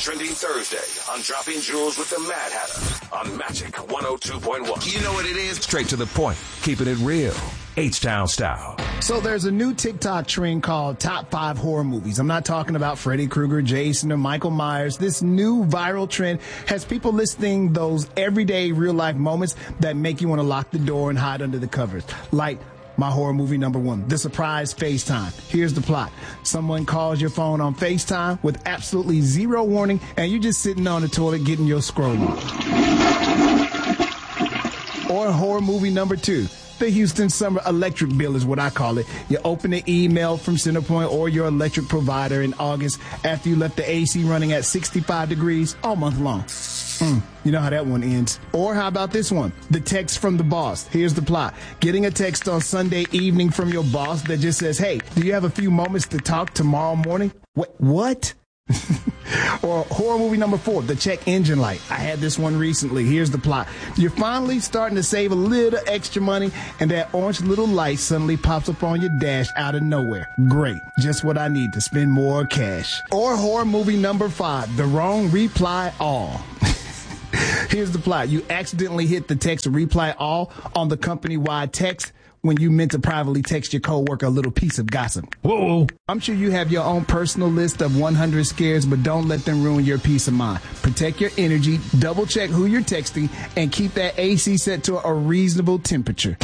trending Thursday on Dropping Jewels with the Mad Hatter on Magic 102.1. You know what it is? Straight to the point. Keeping it real. H-Town style. So there's a new TikTok trend called Top 5 Horror Movies. I'm not talking about Freddy Krueger, Jason, or Michael Myers. This new viral trend has people listing those everyday real-life moments that make you want to lock the door and hide under the covers. Like my horror movie number 1, the surprise FaceTime. Here's the plot. Someone calls your phone on FaceTime with absolutely zero warning, and you're just sitting on the toilet getting your scroll on. Or horror movie number 2. The Houston summer electric bill is what I call it. You open an email from Centerpoint or your electric provider in August after you left the AC running at 65 degrees all month long. You know how that one ends. Or how about this one? The text from the boss. Here's the plot. Getting a text on Sunday evening from your boss that just says, hey, do you have a few moments to talk tomorrow morning? What? Or horror movie number 4, the check engine light. I had this one recently. Here's the plot. You're finally starting to save a little extra money, and that orange little light suddenly pops up on your dash out of nowhere. Great. Just what I need to spend more cash. Or horror movie number 5, the wrong reply all. Here's the plot. You accidentally hit the text reply all on the company-wide text when you meant to privately text your coworker a little piece of gossip. Whoa. I'm sure you have your own personal list of 100 scares, but don't let them ruin your peace of mind. Protect your energy, double check who you're texting, and keep that AC set to a reasonable temperature.